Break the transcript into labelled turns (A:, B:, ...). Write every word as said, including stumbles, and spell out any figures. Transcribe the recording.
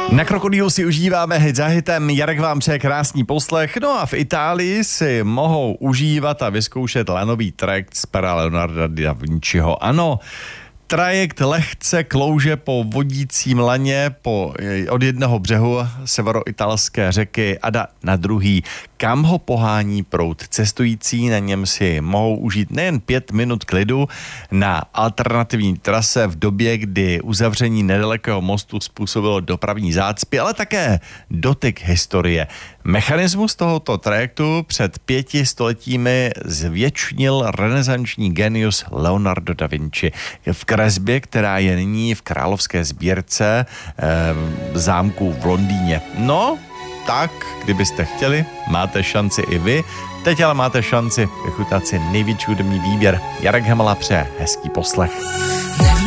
A: Na Krokodýlu si užíváme hit za hitem, Jarek vám přeje krásný poslech, no a v Itálii si mohou užívat a vyzkoušet lanový trajekt z pera Leonarda da Vinciho. Ano, trajekt lehce klouže po vodícím laně po, od jednoho břehu severoitalské řeky Ada na druhý, kam ho pohání proud cestující. Na něm si mohou užít nejen pět minut klidu na alternativní trase v době, kdy uzavření nedalekého mostu způsobilo dopravní zácpy, ale také dotyk historie. Mechanismus tohoto trajektu před pěti stoletími zvětšnil renesanční genius Leonardo da Vinci v kresbě, která je nyní v královské sbírce eh, zámku v Londýně. No, tak, kdybyste chtěli, máte šanci i vy. Teď ale máte šanci vychutat si největší hudební výběr. Jarek Hemala přeje hezký poslech.